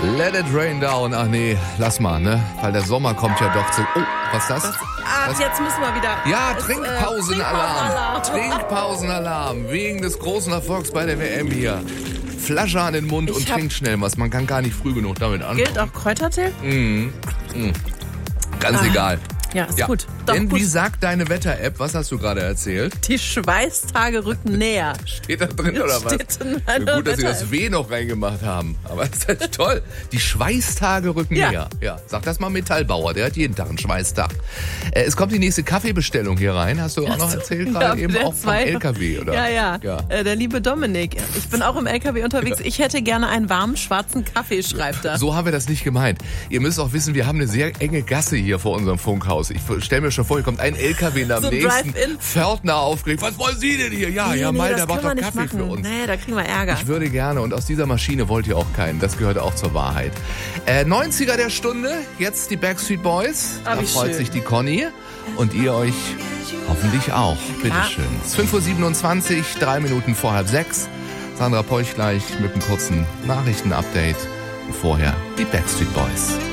Let it rain down. Ach nee, lass mal, ne? Weil der Sommer kommt ja doch zu... Oh, was ist das? Jetzt müssen wir wieder... Ja, Trinkpausenalarm. Trinkpausenalarm. Wegen des großen Erfolgs bei der WM hier. Flasche an den Mund und trinkt schnell was. Man kann gar nicht früh genug damit anfangen. Gilt auch Kräutertee? Ganz egal. Ja, ist gut. Doch, Denn gut. wie sagt deine Wetter-App, was hast du gerade erzählt? Die Schweißtage rücken näher. Steht da drin oder was? Steht in meiner Gut, dass sie das Wetter-App. W noch reingemacht haben. Aber das ist halt toll. Die Schweißtage rücken Ja. näher. Ja, sag das mal Metallbauer, der hat jeden Tag einen Schweißtag. Es kommt die nächste Kaffeebestellung hier rein. Hast du auch noch erzählt gerade eben auch vom LKW, oder? Ja. Der liebe Dominik. Ich bin auch im LKW unterwegs. Ich hätte gerne einen warmen, schwarzen Kaffee, schreibt er. So haben wir das nicht gemeint. Ihr müsst auch wissen, wir haben eine sehr enge Gasse hier vor unserem Funkhaus. Ich stelle mir schon vor, hier kommt ein LKW am So ein nächsten Drive-In. Pförtner aufgeregt. Was wollen Sie denn hier? Ja, mal, das der macht können wir doch nicht Kaffee machen. für uns. Nee, da kriegen wir Ärger. Ich würde gerne, und aus dieser Maschine wollt ihr auch keinen. Das gehört auch zur Wahrheit. 90er der Stunde, jetzt die Backstreet Boys. Ah, Da wie freut schön. sich die Conny. Und ihr euch hoffentlich auch. Bitteschön. Es ist 5.27 Uhr, 3 Minuten vor 5:30. Sandra Peuch gleich mit einem kurzen Nachrichtenupdate. Und vorher die Backstreet Boys.